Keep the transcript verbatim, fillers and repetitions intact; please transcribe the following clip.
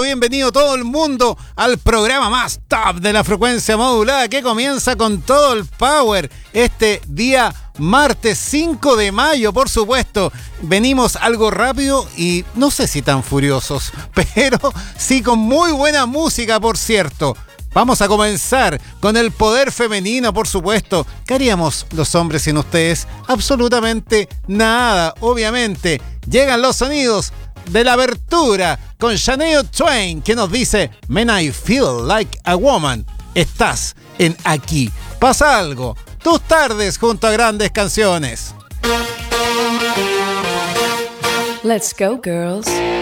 bienvenido todo el mundo al programa más top de la frecuencia modulada que comienza con todo el power este día martes cinco de mayo, por supuesto. Venimos algo rápido y no sé si tan furiosos, pero sí con muy buena música, por cierto. Vamos a comenzar con el poder femenino, por supuesto. ¿Qué haríamos los hombres sin ustedes? Absolutamente nada, obviamente. Llegan los sonidos de la abertura con Shania Twain, que nos dice "Man, I feel like a woman". Estás en Aquí Pasa Algo, tus tardes junto a grandes canciones. Let's go, girls.